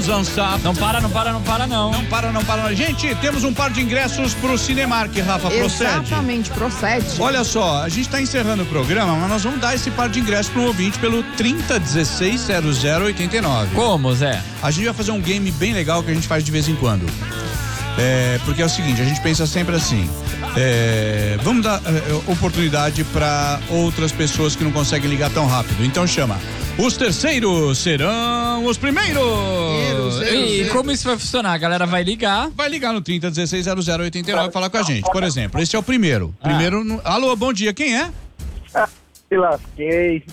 Vamos dançar. Não para não. Não para. Gente, temos um par de ingressos pro Cinemark, Rafa, procede? Exatamente, procede. Olha só, a gente tá encerrando o programa, mas nós vamos dar esse par de ingressos pro ouvinte pelo 3016-0089. Como, Zé? A gente vai fazer um game bem legal que a gente faz de vez em quando. Porque é o seguinte, a gente pensa sempre assim, vamos dar oportunidade para outras pessoas que não conseguem ligar tão rápido. Então chama, os terceiros serão os primeiros. E como isso vai funcionar? A galera vai ligar. Vai ligar no 3016-0089 e falar com a gente. Por exemplo, esse é o primeiro. Alô, bom dia, quem é? Me lasquei.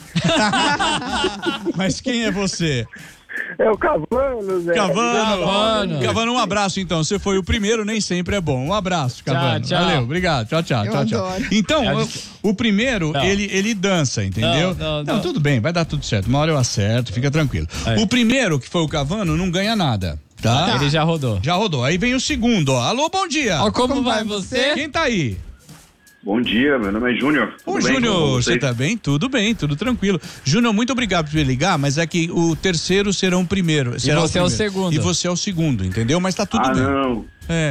Mas quem é você? É o Cavano, Zé. Cavano, um abraço então. Você foi o primeiro, nem sempre é bom. Um abraço, Cavano. Tchau. Valeu, obrigado. Tchau. Adoro. Então, o primeiro, ele dança, entendeu? Não, tudo bem, vai dar tudo certo. Uma hora eu acerto, fica tranquilo. O primeiro, que foi o Cavano, não ganha nada. Tá? Ele já rodou. Aí vem o segundo, ó. Alô, bom dia. Ó, como vai você? Quem tá aí? Bom dia, meu nome é Júnior. Ô, Júnior, você tá bem? Tudo bem, tudo tranquilo. Júnior, muito obrigado por me ligar, mas é que o terceiro será o primeiro. E você é o segundo. E você é o segundo, entendeu? Mas tá tudo bem. Não.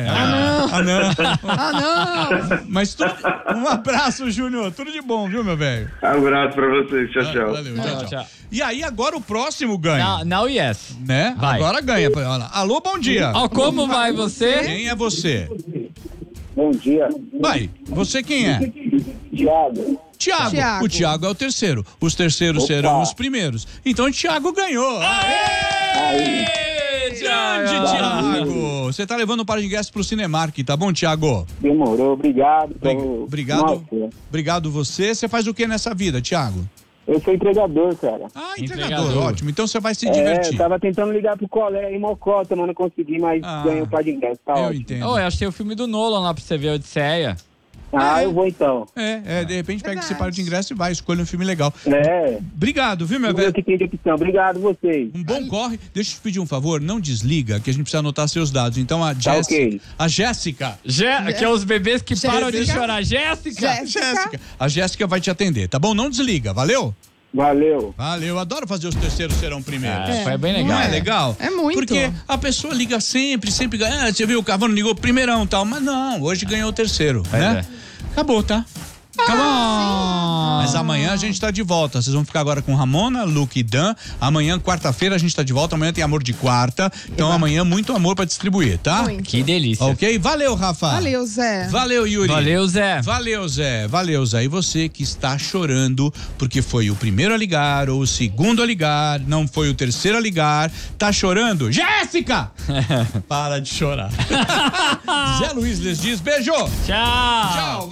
Não. Mas um abraço, Júnior. Tudo de bom, viu, meu velho? Abraço pra vocês. Tchau. Valeu, tchau. E aí, agora o próximo ganha. Now yes. Né? Vai. Agora ganha. Olha lá. Alô, bom dia. Ó, como vai você? Quem é você? Bom dia. Vai, você quem é? Tiago. O Tiago é o terceiro. Os terceiros serão os primeiros. Então o Tiago ganhou. Aê! Grande Tiago! Você tá levando um par de ingressos pro Cinemark, tá bom, Tiago? Demorou, obrigado. Obrigado você. Você faz o que nessa vida, Tiago? Eu sou entregador, cara. Entregador, ótimo. Então você vai se divertir. Tava tentando ligar pro colega em Mocota, mas não consegui, mas ganhei um par de ingressos, tá eu ótimo. entendo. Eu achei o filme do Nolan lá pra você ver, Odisseia. Eu vou então. De repente pega esse par de ingressos e vai, escolha um filme legal. Obrigado, viu, meu velho? velho? Que tem de opção. Obrigado vocês. Um bom corre. Deixa eu te pedir um favor, não desliga, que a gente precisa anotar seus dados. Então a Jéssica. A Jéssica. Que é os bebês que param de chorar. Jéssica. A Jéssica vai te atender, tá bom? Não desliga, valeu? Valeu. Adoro fazer os terceiros serão primeiros. Foi bem legal. Não é legal? É muito. Porque a pessoa liga sempre ganha. Você viu, o Cavano ligou primeirão e tal, mas não, hoje ganhou o terceiro, né? Acabou, tá? Acabou. Mas amanhã a gente tá de volta. Vocês vão ficar agora com Ramona, Luke e Dan. Amanhã, quarta-feira, a gente tá de volta. Amanhã tem amor de quarta. Então amanhã muito amor pra distribuir, tá? Muito. Que delícia. Ok? Valeu, Rafa. Valeu, Zé. Valeu, Yuri. Valeu, Zé. Valeu, Zé. E você que está chorando porque foi o primeiro a ligar ou o segundo a ligar, não foi o terceiro a ligar, tá chorando? Jéssica! Para de chorar. Zé Luiz lhes diz beijo. Tchau.